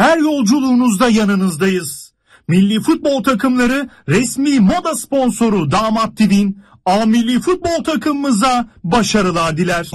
Her yolculuğunuzda yanınızdayız. Milli futbol takımları resmi moda sponsoru Damat TV'nin A milli futbol takımımıza başarılar diler.